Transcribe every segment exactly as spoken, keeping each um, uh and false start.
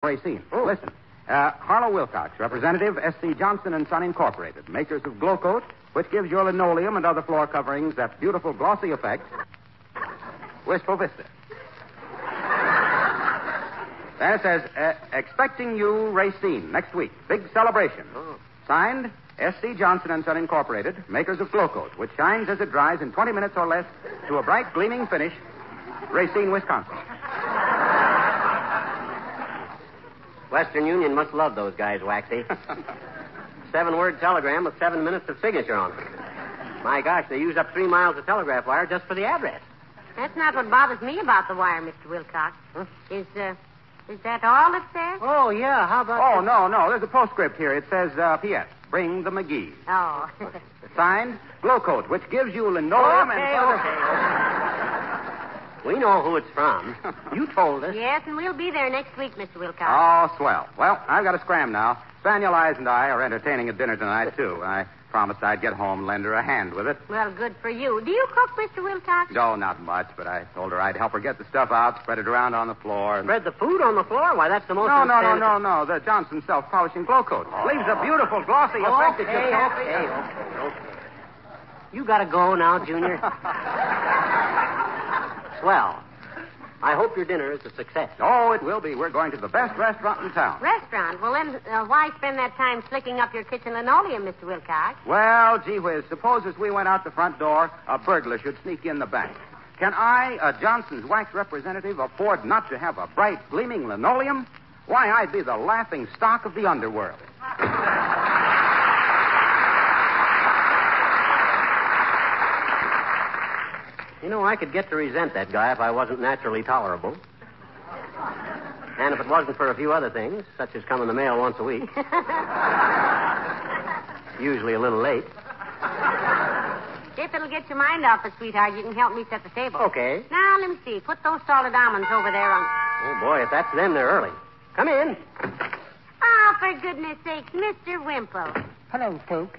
Racine. Oh. Listen. Uh, Harlow Wilcox, representative, S C. Johnson and Son Incorporated, makers of Glow Coat, which gives your linoleum and other floor coverings that beautiful glossy effect. Wistful Vista. Then it says, uh, expecting you, Racine, next week. Big celebration. Oh. Signed, S C. Johnson and Son Incorporated, makers of Glow Coat, which shines as it dries in twenty minutes or less to a bright, gleaming finish. Racine, Wisconsin. Western Union must love those guys, Waxy. Seven-word telegram with seven minutes of signature on it. My gosh, they use up three miles of telegraph wire just for the address. That's not what bothers me about the wire, Mister Wilcox. Huh? Is, uh, is that all it says? Oh, yeah, how about... Oh, no, no, there's a postscript here. It says, uh, P S Bring the McGee. Oh. Signed, Glow Coat, which gives you linoleum okay, and... Okay, okay. We know who it's from. You told us. Yes, and we'll be there next week, Mister Wilcox. Oh, swell. Well, I've got to scram now. Spaniel Eyes and I are entertaining at dinner tonight, too. I promised I'd get home and lend her a hand with it. Well, good for you. Do you cook, Mister Wilcox? No, not much, but I told her I'd help her get the stuff out, spread it around on the floor. And... Spread the food on the floor? Why, that's the most... No, no, no, no, no. The Johnson self-polishing Glow Coat. Oh. Leaves a beautiful, glossy effect that you Okay, can't... okay, okay, okay. You gotta go now, Junior. Swell. I hope your dinner is a success. Oh, it will be. We're going to the best restaurant in town. Restaurant? Well, then uh, why spend that time slicking up your kitchen linoleum, Mister Wilcox? Well, gee whiz, suppose as we went out the front door, a burglar should sneak in the back. Can I, a Johnson's wax representative, afford not to have a bright, gleaming linoleum? Why, I'd be the laughing stock of the underworld. You know, I could get to resent that guy if I wasn't naturally tolerable. And if it wasn't for a few other things, such as coming the mail once a week. Usually a little late. If it'll get your mind off it, sweetheart, you can help me set the table. Okay. Now, let me see. Put those salted almonds over there on... Oh, boy, if that's them, they're early. Come in. Oh, for goodness sakes, Mister Wimple. Hello, folks.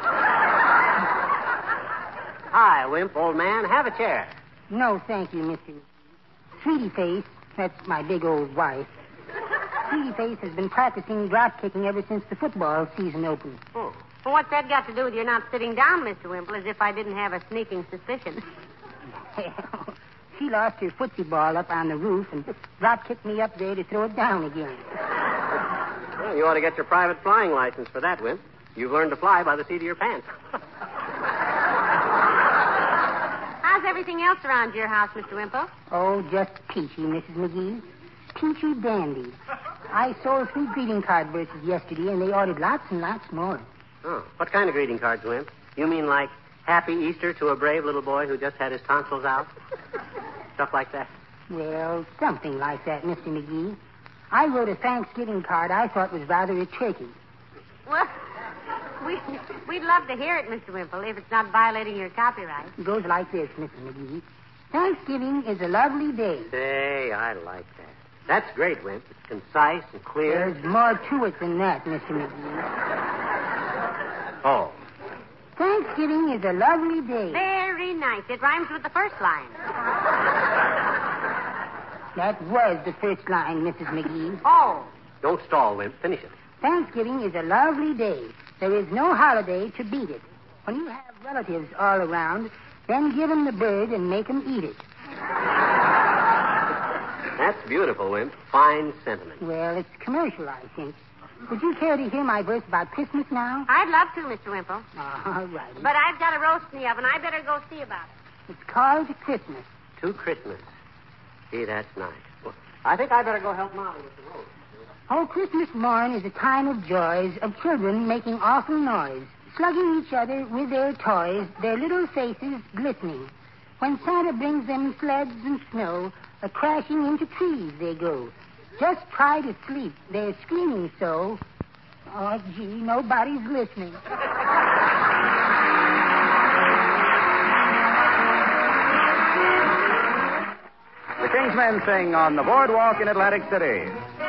Hi, Wimp, old man. Have a chair. No, thank you, Mister Sweetie Face, that's my big old wife. Sweetie Face has been practicing drop kicking ever since the football season opened. Oh. Well, what's that got to do with your not sitting down, Mister Wimple, as if I didn't have a sneaking suspicion? She lost her footsie ball up on the roof and drop kicked me up there to throw it down again. Well, you ought to get your private flying license for that, Wimp. You've learned to fly by the seat of your pants. How's everything else around your house, Mister Wimple? Oh, just peachy, Missus McGee. Peachy dandy. I sold three greeting card verses yesterday, and they ordered lots and lots more. Oh, what kind of greeting cards, Wimp? You mean like Happy Easter to a brave little boy who just had his tonsils out? Stuff like that? Well, something like that, Mister McGee. I wrote a Thanksgiving card I thought was rather a turkey. Well, we, we'd love to hear it, Mister Wimple, if it's not violating your copyright. It goes like this, Mister McGee. Thanksgiving is a lovely day. Say, I like that. That's great, Wimp. It's concise and clear. There's more to it than that, Mister McGee. Oh. Thanksgiving is a lovely day. Very nice. It rhymes with the first line. That was the first line, Missus McGee. Oh. Don't stall, Wimp. Finish it. Thanksgiving is a lovely day. There is no holiday to beat it. When you have relatives all around, then give them the bird and make them eat it. That's beautiful, Wimp. Fine sentiment. Well, it's commercial, I think. Would you care to hear my verse about Christmas now? I'd love to, Mister Wimple. Oh, all right. But I've got a roast in the oven. I better go see about it. It's called Christmas. To Christmas. Gee, that's nice. Well, I think I better go help Molly with the roast. Oh, Christmas morn is a time of joys, of children making awful noise, slugging each other with their toys, their little faces glistening. When Santa brings them sleds and snow, a crashing into trees they go. Just try to sleep. They're screaming so. Oh, gee, nobody's listening. The Kingsmen sing on the boardwalk in Atlantic City.